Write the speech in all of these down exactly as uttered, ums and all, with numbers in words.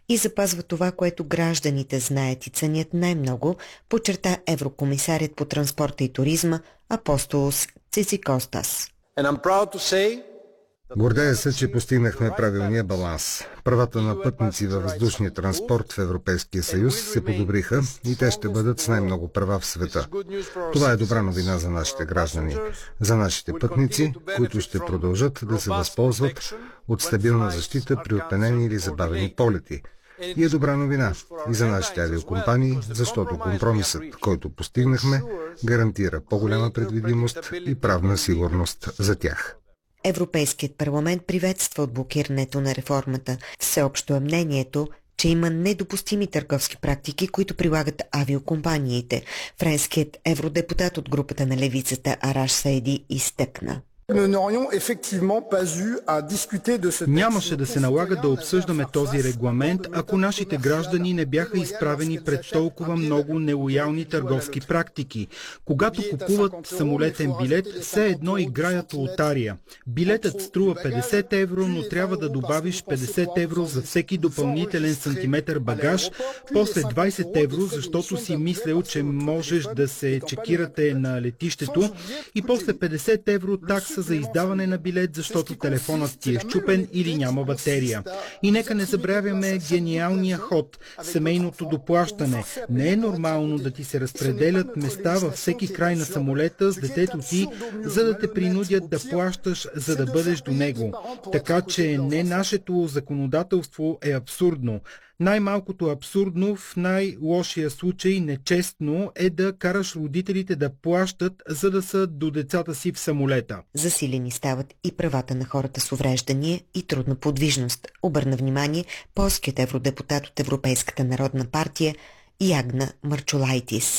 и запазва това, което гражданите знаят и ценят най-много, подчерта еврокомисарят по транспорта и туризма Апостолос Цицикостас. Гордея се, че постигнахме правилния баланс. Правата на пътници във въздушния транспорт в Европейския съюз се подобриха и те ще бъдат с най-много права в света. Това е добра новина за нашите граждани, за нашите пътници, които ще продължат да се възползват от стабилна защита при отменени или забавени полети. И е добра новина и за нашите авиокомпании, защото компромисът, който постигнахме, гарантира по-голяма предвидимост и правна сигурност за тях. Европейският парламент приветства отблокирането на реформата. Всеобщо е мнението, че има недопустими търговски практики, които прилагат авиокомпаниите. Френският евродепутат от групата на левицата Араш Саиди изтъкна. Нямаше да се налага да обсъждаме този регламент, ако нашите граждани не бяха изправени пред толкова много нелоялни търговски практики. Когато купуват самолетен билет, все едно играят лотария. Билетът струва петдесет евро, но трябва да добавиш петдесет евро за всеки допълнителен сантиметър багаж, после двайсет евро, защото си мислил, че можеш да се чекирате на летището, и после петдесет евро такса за издаване на билет, защото телефонът ти е счупен или няма батерия. И нека не забравяме гениалния ход – семейното доплащане. Не е нормално да ти се разпределят места във всеки край на самолета с детето ти, за да те принудят да плащаш, за да бъдеш до него. Така че не нашето законодателство е абсурдно. Най-малкото абсурдно, в най-лошия случай нечестно, е да караш родителите да плащат, за да са до децата си в самолета. Засилени стават и правата на хората с увреждания и трудна подвижност. Обърна внимание полският евродепутат от Европейската народна партия Ягна Марчулайтис.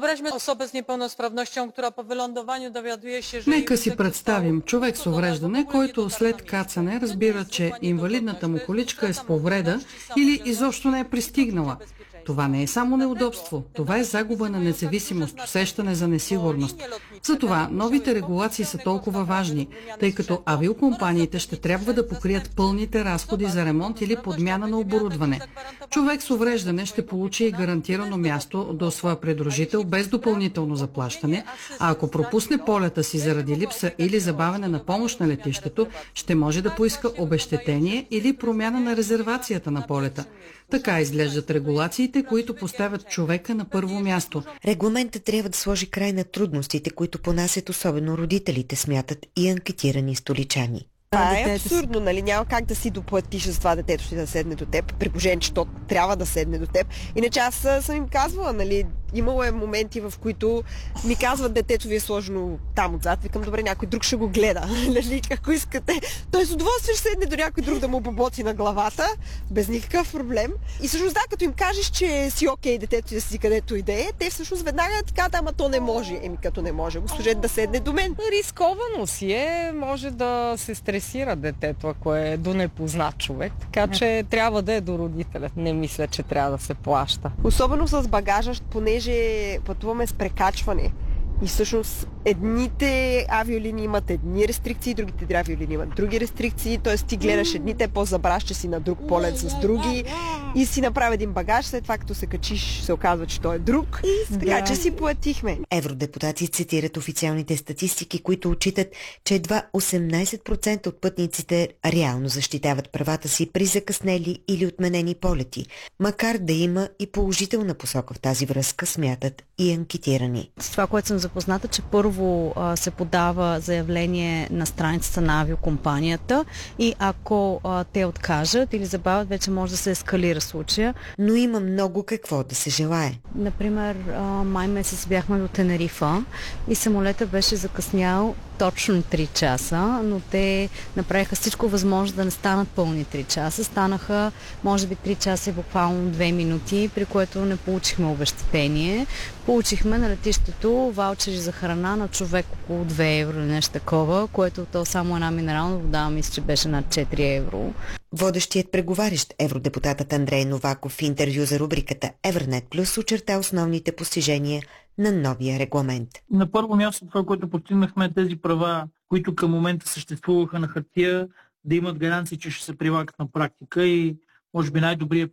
Нека си представим човек с увреждане, който след кацане разбира, че инвалидната му количка е с повреда или изобщо не е пристигнала. Това не е само неудобство, това е загуба на независимост, усещане за несигурност. Затова новите регулации са толкова важни, тъй като авиокомпаниите ще трябва да покрият пълните разходи за ремонт или подмяна на оборудване. Човек с увреждане ще получи и гарантирано място до своя придружител без допълнително заплащане, а ако пропусне полета си заради липса или забавяне на помощ на летището, ще може да поиска обезщетение или промяна на резервацията на полета. Така изглеждат регулациите, които поставят човека на първо място. Регламентът трябва да сложи край на трудностите, които понасят особено родителите, смятат и анкетирани столичани. Това е абсурдно, нали? Няма как да си доплатиш за това детето си да седне до теб, при положение, че то трябва да седне до теб. Иначе аз съм им казвала, нали, имало е моменти, в които ми казват, детето ви е сложено там отзад, викам, добре, някой друг ще го гледа, нали, ако искате. Той с удоволствие ще седне до някой друг да му поботи на главата, без никакъв проблем. И всъщност, да, като им кажеш, че си окей, детето да си където и да е, те всъщност веднага така, да, ама то не може. Еми, като не може, го служете да седне до мен. Рисковано си е, може да се стресира детето, ако е до непознат човек, така че трябва да е до родителя. Не мисля, че трябва да се плаща. Особено с багажа, понеже пътуваме с прекачване. И всъщност едните авиолинии имат едни рестрикции, другите авиолинии имат други рестрикции, т.е. ти гледаш едните, по-забраш, че си на друг полет с други и си направи един багаж, след това като се качиш се оказва, че той е друг. И така, да. Че си платихме. Евродепутати цитират официалните статистики, които отчитат, че едва осемнайсет процента от пътниците реално защитават правата си при закъснели или отменени полети, макар да има и положителна посока в тази връзка, смятат и анкетирани. С това, което съм запозната, че първо а, се подава заявление на страницата на авиокомпанията и ако а, те откажат или забавят, вече може да се ескалира случая. Но има много какво да се желае. Например, а, май месец бяхме до Тенерифа и самолетът беше закъснял точно три часа, но те направиха всичко възможно да не станат пълни три часа. Станаха, може би, три часа и буквално две минути, при което не получихме обезщетение. Получихме на летището ваучери за храна на човек около две евро или нещо такова, което то само една минерална вода, мисля, че беше над четири евро. Водещият преговарящ евродепутатът Андрей Новаков в интервю за рубриката Евронет Плюс очерта основните постижения на новия регламент. На първо място това, което постигнахме, тези права, които към момента съществуваха на хартия, да имат гаранции, че ще се прилагат на практика и може би най-добрият